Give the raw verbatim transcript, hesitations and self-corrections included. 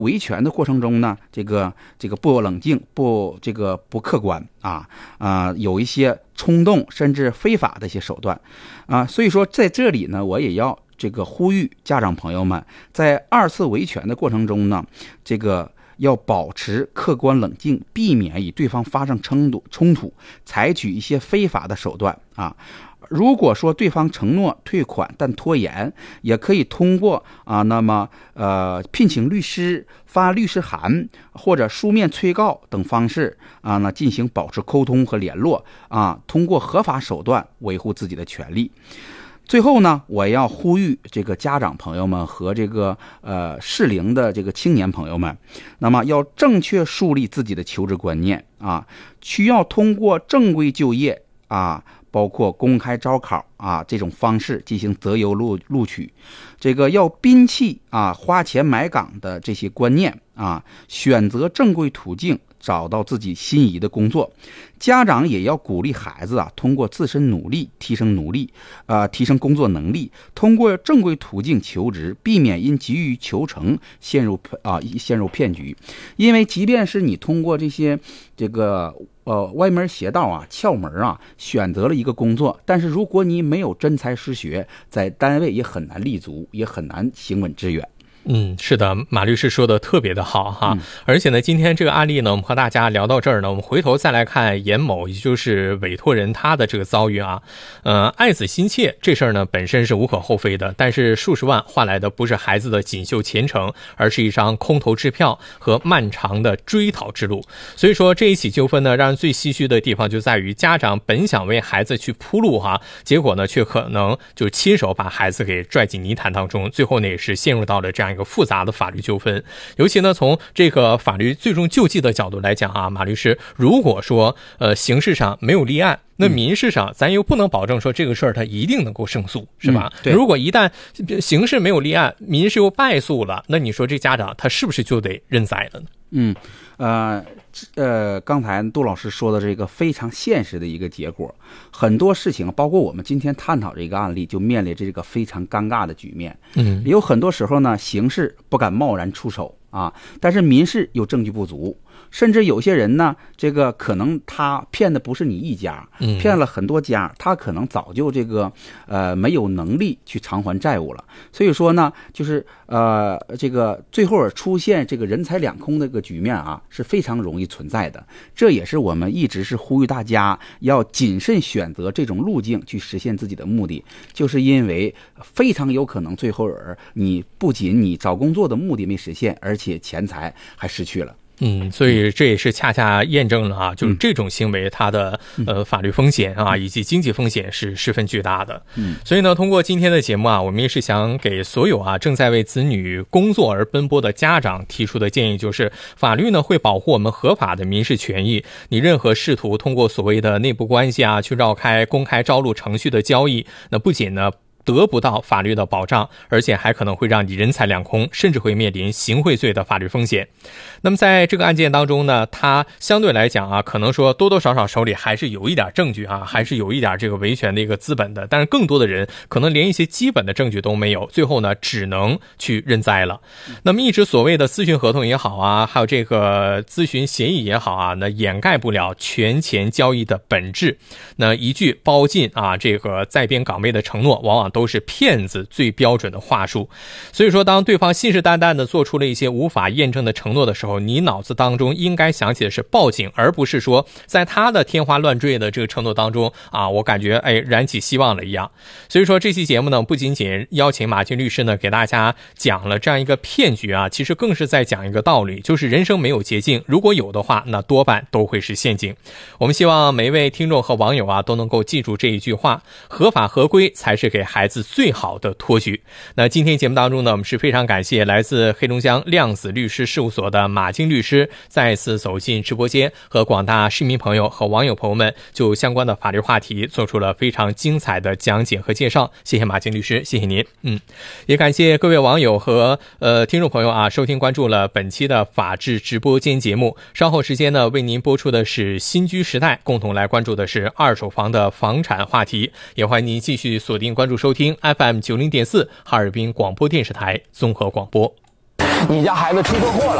维权的过程中呢，这个这个不冷静、不这个不客观啊啊、呃，有一些冲动甚至非法的一些手段啊，所以说在这里呢，我也要这个呼吁家长朋友们，在二次维权的过程中呢，这个要保持客观冷静，避免与对方发生冲突冲突，采取一些非法的手段啊。如果说对方承诺退款但拖延，也可以通过啊，那么呃聘请律师、发律师函或者书面催告等方式啊，那进行保持沟通和联络啊，通过合法手段维护自己的权利。最后呢，我要呼吁这个家长朋友们和这个呃适龄的这个青年朋友们，那么要正确树立自己的求职观念啊，需要通过正规就业啊，包括公开招考啊这种方式进行择优录录取，这个要摒弃啊花钱买岗的这些观念啊，选择正规途径找到自己心仪的工作。家长也要鼓励孩子啊，通过自身努力提升努力，呃，提升工作能力，通过正规途径求职，避免因急于求成陷入啊、呃、陷入骗局。因为即便是你通过这些这个呃歪门邪道啊、窍门啊，选择了一个工作，但是如果你没有真才实学，在单位也很难立足，也很难行稳致远。 嗯，是的，马律师说的特别的好哈、嗯。而且呢，今天这个案例呢，我们和大家聊到这儿呢，我们回头再来看严某，也就是委托人他的这个遭遇啊。呃，爱子心切这事儿呢，本身是无可厚非的，但是数十万换来的不是孩子的锦绣前程，而是一张空头支票和漫长的追讨之路。所以说这一起纠纷呢，让人最唏嘘的地方就在于家长本想为孩子去铺路哈，结果呢，却可能就亲手把孩子给拽进泥潭当中，最后呢，也是陷入到了这样一个复杂的法律纠纷。尤其呢，从这个法律最终救济的角度来讲啊，马律师，如果说呃刑事上没有立案，那民事上咱又不能保证说这个事儿他一定能够胜诉，是吧？ 嗯、 如果一旦刑事没有立案，民事又败诉了，那你说这家长他是不是就得认栽了呢？ 嗯，呃呃，刚才杜老师说的这个非常现实的一个结果，很多事情，包括我们今天探讨这个案例，就面临这个非常尴尬的局面。 嗯， 有很多时候呢，刑事不敢贸然出手啊，但是民事有证据不足。甚至有些人呢，这个可能他骗的不是你一家，骗了很多家，他可能早就这个呃没有能力去偿还债务了。所以说呢，就是呃这个最后出现这个人财两空的这个局面啊，是非常容易存在的。这也是我们一直是呼吁大家要谨慎选择这种路径去实现自己的目的，就是因为非常有可能最后你不仅你找工作的目的没实现，而且钱财还失去了。 嗯，所以这也是恰恰验证了啊，就是这种行为它的呃法律风险啊以及经济风险是十分巨大的。嗯，所以呢，通过今天的节目啊，我们也是想给所有啊正在为子女工作而奔波的家长提出的建议，就是法律呢会保护我们合法的民事权益，你任何试图通过所谓的内部关系啊去绕开公开招录程序的交易，那不仅呢得不到法律的保障，而且还可能会让你人财两空，甚至会面临行贿罪的法律风险。那么在这个案件当中呢，他相对来讲啊，可能说多多少少手里还是有一点证据啊，还是有一点这个维权的一个资本的，但是更多的人可能连一些基本的证据都没有，最后呢只能去认栽了。那么一直所谓的咨询合同也好啊，还有这个咨询协议也好啊，那掩盖不了权钱交易的本质。那一句包进啊这个在编岗位的承诺，往往都是骗子最标准的话术。所以说当对方信誓旦旦的做出了一些无法验证的承诺的时候，你脑子当中应该想起的是报警，而不是说在他的天花乱坠的这个承诺当中啊，我感觉哎燃起希望了一样。所以说这期节目呢，不仅仅邀请马军律师呢给大家讲了这样一个骗局啊，其实更是在讲一个道理，就是人生没有捷径，如果有的话，那多半都会是陷阱。我们希望每一位听众和网友啊都能够记住这一句话，合法合规才是给孩子最好的托举。那今天节目当中呢，我们是非常感谢来自黑龙江量子律师事务所的马京律师再次走进直播间，和广大市民朋友和网友朋友们就相关的法律话题做出了非常精彩的讲解和介绍。谢谢马京律师，谢谢您。嗯，也感谢各位网友和呃听众朋友啊，收听关注了本期的法治直播间节目。稍后时间呢，为您播出的是新居时代，共同来关注的是二手房的房产话题。也欢迎您继续锁定关注收听 F M 九十点四 哈尔滨广播电视台综合广播。 你家孩子出车祸了。